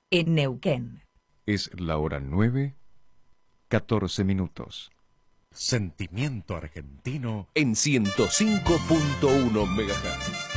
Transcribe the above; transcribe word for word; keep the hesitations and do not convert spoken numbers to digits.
en Neuquén. Es la hora nueve, catorce minutos. Sentimiento argentino en ciento cinco punto uno megahertz.